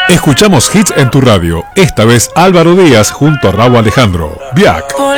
Escuchamos hits en tu radio. Esta vez Álvaro Díaz junto a Rauw Alejandro. Viac.